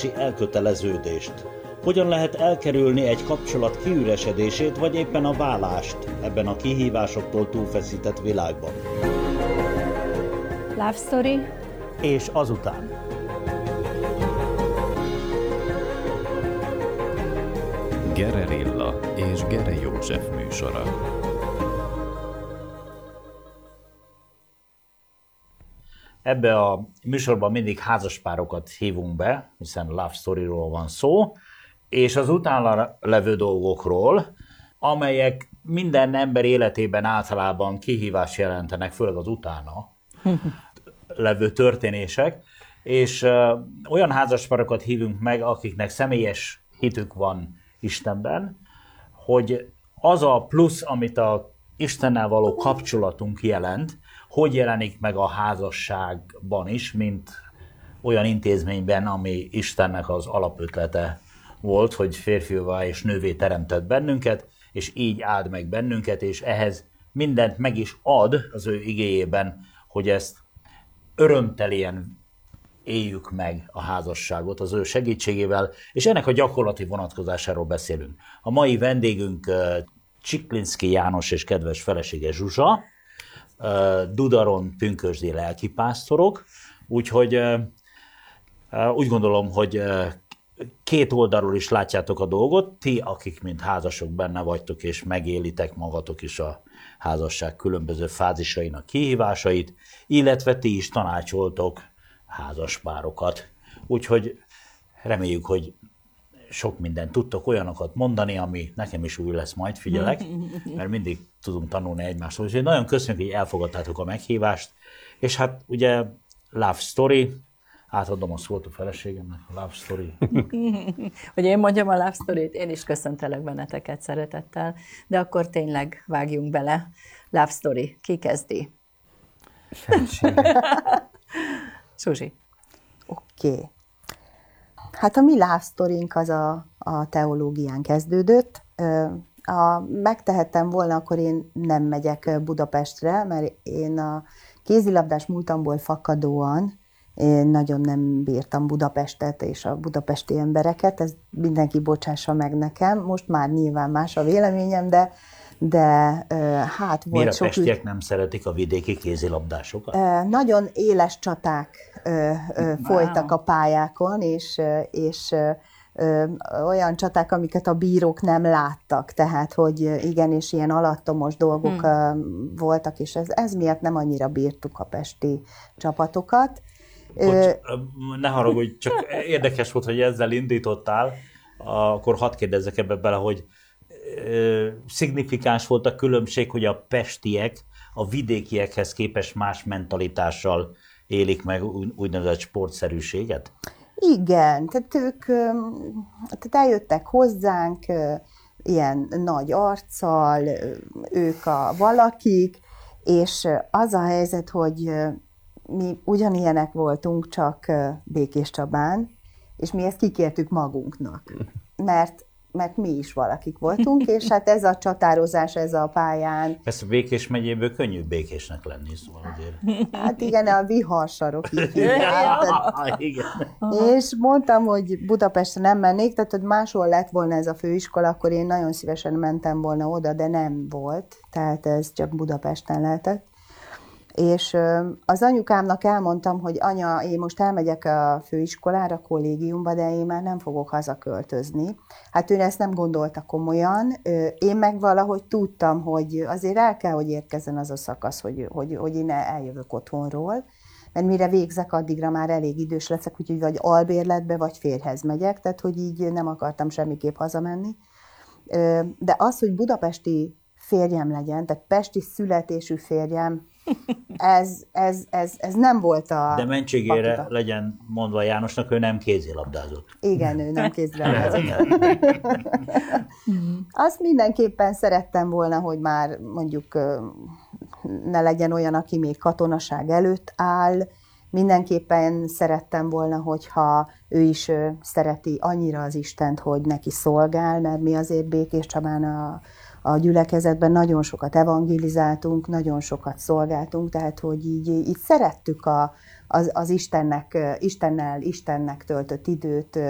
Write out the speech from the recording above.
házassági elköteleződést? Hogyan lehet elkerülni egy kapcsolat kiüresedését, vagy éppen a válást ebben a kihívásoktól túlfeszített világban? Love Story és azután. Gererilla és Gere József műsora. Ebbe a műsorban mindig házaspárokat hívunk be, hiszen Love Storyról van szó, és az utána levő dolgokról, amelyek minden ember életében általában kihívást jelentenek, főleg az utána levő történések, és olyan házaspárokat hívunk meg, akiknek személyes hitük van Istenben, hogy az a plusz, amit a Istennel való kapcsolatunk jelent, hogy jelenik meg a házasságban is, mint olyan intézményben, ami Istennek az alapötlete volt, hogy férfiúvá és nővé teremtett bennünket, és így áld meg bennünket, és ehhez mindent meg is ad az ő igéjében, hogy ezt örömtelien éljük meg a házasságot az ő segítségével, és ennek a gyakorlati vonatkozásáról beszélünk. A mai vendégünk Csiklinszky János és kedves felesége Zsuzsa, Dudaron pünkösdi lelkipásztorok, úgyhogy úgy gondolom, hogy két oldalról is látjátok a dolgot, ti, akik mint házasok benne vagytok, és megélitek magatok is a házasság különböző fázisainak kihívásait, illetve ti is tanácsoltok házaspárokat. Úgyhogy reméljük, hogy sok mindent tudtok olyanokat mondani, ami nekem is új lesz, majd figyelek, mert mindig tudunk tanulni egymástól. Úgyhogy nagyon köszönjük, hogy elfogadtátok a meghívást, és hát ugye Love Story, átadom a szót a feleségemnek, a Love Story. Hogy én mondjam a Love Story-t, én is köszöntelek benneteket szeretettel, de akkor tényleg vágjunk bele. Love Story, ki kezdi? Zsuzsi. Oké. Hát a mi Love Storynk az a teológián kezdődött. Megtehettem volna, akkor én nem megyek Budapestre, mert én a kézilabdás múltamból fakadóan én nagyon nem bírtam Budapestet és a budapesti embereket, ez mindenki bocsássa meg nekem, most már nyilván más a véleményem, de hát volt Miért sok... a pestiek nem szeretik a vidéki kézilabdásokat? Nagyon éles csaták folytak a pályákon, és olyan csaták, amiket a bírók nem láttak, tehát, hogy igenis ilyen alattomos dolgok voltak, és ez miatt nem annyira bírtuk a pesti csapatokat. Ne haragudj, csak érdekes volt, hogy ezzel indítottál, akkor hadd kérdezzek ebbe bele, hogy szignifikáns volt a különbség, hogy a pestiek a vidékiekhez képest más mentalitással élik meg úgynevezett sportszerűséget? Igen, tehát ők eljöttek hozzánk ilyen nagy arccal, ők a valakik, és az a helyzet, hogy mi ugyanilyenek voltunk, csak Békéscsabán, és mi ezt kikértük magunknak, mert mi is valakik voltunk, és hát ez a csatározás, ez a pályán... Persze Békés megyéből könnyű békésnek lenni, szóval azért. Hát igen, a viharsarok így. Igen. És mondtam, hogy Budapestre nem mennék, tehát hogy máshol lett volna ez a főiskola, akkor én nagyon szívesen mentem volna oda, de nem volt, tehát ez csak Budapesten lehetett. És az anyukámnak elmondtam, hogy anya, én most elmegyek a főiskolára, a kollégiumba, de én már nem fogok hazaköltözni. Hát ő ezt nem gondolta komolyan. Én meg valahogy tudtam, hogy azért el kell, hogy érkezzen az a szakasz, hogy én eljövök otthonról, mert mire végzek, addigra már elég idős leszek, úgyhogy vagy albérletbe, vagy férjhez megyek, tehát hogy így nem akartam semmiképp hazamenni. De az, hogy budapesti férjem legyen, tehát pesti születésű férjem, ez nem volt a... De mentségére legyen mondva Jánosnak, ő nem kézilabdázott. Igen, ő nem kézilabdázott. Azt mindenképpen szerettem volna, hogy már mondjuk ne legyen olyan, aki még katonaság előtt áll. Mindenképpen szerettem volna, hogyha ő is szereti annyira az Istent, hogy neki szolgál, mert mi azért Békéscsabán a gyülekezetben nagyon sokat evangelizáltunk, nagyon sokat szolgáltunk, tehát hogy így szerettük az Istennek töltött időt,